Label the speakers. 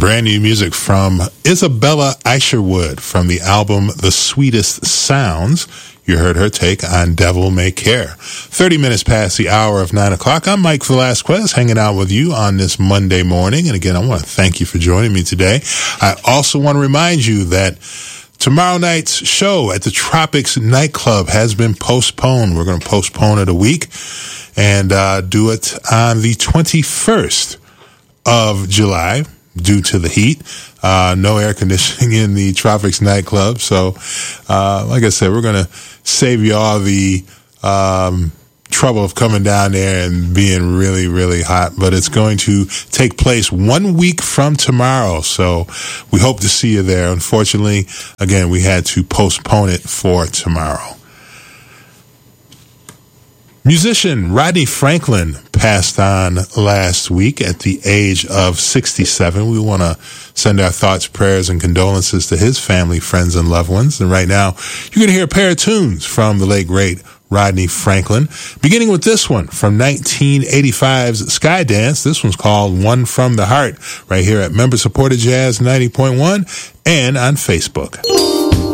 Speaker 1: Brand new music from Isabella Isherwood from the album The Sweetest Sounds. You heard her take on Devil May Care. 30 minutes past the hour of 9 o'clock. I'm Mike Velasquez, hanging out with you on this Monday morning. And again, I want to thank you for joining me today. I also want to remind you that tomorrow night's show at the Tropics Nightclub has been postponed. We're going to postpone it a week and do it on the 21st of July. Due to the heat, no air conditioning in the Tropics nightclub. So, like I said, we're going to save you all the trouble of coming down there and being really, really hot. But it's going to take place 1 week from tomorrow. So we hope to see you there. Unfortunately, again, we had to postpone it for tomorrow. Musician Rodney Franklin passed on last week at the age of 67. We want to send our thoughts, prayers, and condolences to his family, friends, and loved ones. And right now, you're going to hear a pair of tunes from the late, great Rodney Franklin, beginning with this one from 1985's Skydance. This one's called One from the Heart, right here at Member-Supported Jazz 90.1 and on Facebook.